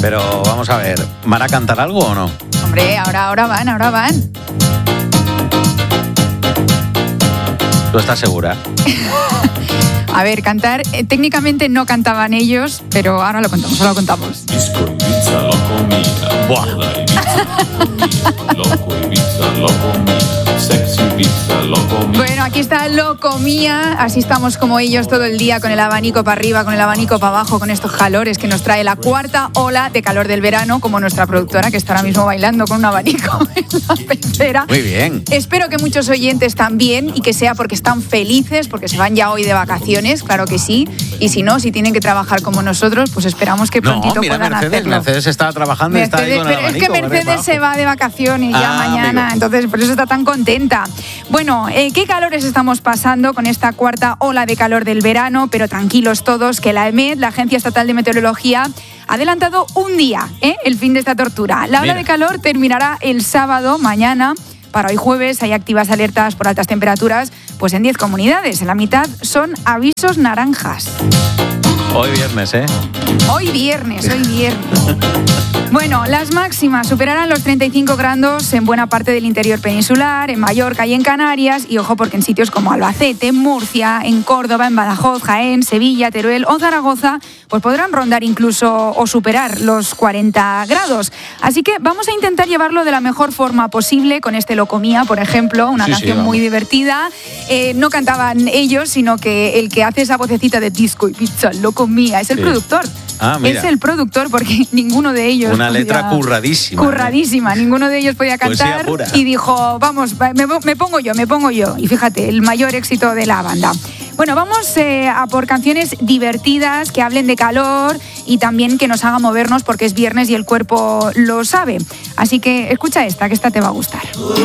Pero vamos a ver, ¿van a cantar algo o no? Hombre, ahora van. ¿Tú estás segura? A ver, cantar, técnicamente no cantaban ellos, pero ahora lo contamos. Disco Ibiza, loco mía. Buah. Loco Ibiza, loco mía. Sexy Ibiza, loco mía. Bueno, aquí está Loco Mía, así estamos como ellos todo el día con el abanico para arriba, con el abanico para abajo, con estos calores que nos trae la cuarta ola de calor del verano, como nuestra productora que está ahora mismo bailando con un abanico en la pecera. Muy bien. Espero que muchos oyentes también y que sea porque están felices, porque se van ya hoy de vacaciones, claro que sí. Y si no, si tienen que trabajar como nosotros, pues esperamos que prontito mira, puedan hacerlo. Mercedes está trabajando y está ahí con el pero abanico. es que Mercedes se va de vacaciones ya mañana, amigo. entonces por eso está tan contenta. Bueno, ¿qué calores estamos pasando con esta cuarta ola de calor del verano? Pero tranquilos todos, que la EMET, la Agencia Estatal de Meteorología, ha adelantado un día, el fin de esta tortura. La ola de calor terminará el sábado, mañana. Para hoy jueves hay activas alertas por altas temperaturas pues en 10 comunidades. En la mitad son avisos naranjas. Hoy viernes, ¿eh? Hoy viernes. Bueno, las máximas superarán los 35 grados en buena parte del interior peninsular, en Mallorca y en Canarias, y ojo porque en sitios como Albacete, Murcia, en Córdoba, en Badajoz, Jaén, Sevilla, Teruel o Zaragoza, pues podrán rondar incluso o superar los 40 grados. Así que vamos a intentar llevarlo de la mejor forma posible con este Loco Mía, por ejemplo, una canción muy divertida. No cantaban ellos, sino que el que hace esa vocecita de Disco Ibiza, Loco Mía, es el productor. Mira. Es el productor porque ninguno de ellos una letra curradísima. Ninguno de ellos podía cantar y dijo, vamos, me pongo yo. Y fíjate, el mayor éxito de la banda. Bueno, vamos a por canciones divertidas que hablen de calor y también que nos hagan movernos porque es viernes y el cuerpo lo sabe. Así que escucha esta, que esta te va a gustar.